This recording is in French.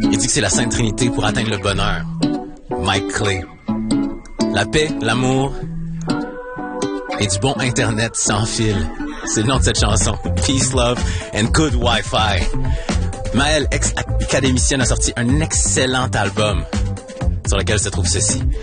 Il dit que c'est la Sainte Trinité pour atteindre le bonheur. Mike Clay. La paix, l'amour et du bon Internet sans fil. C'est le nom de cette chanson. Peace, love and good Wi-Fi. Maëlle, ex-académicienne, a sorti un excellent album sur lequel se trouve ceci.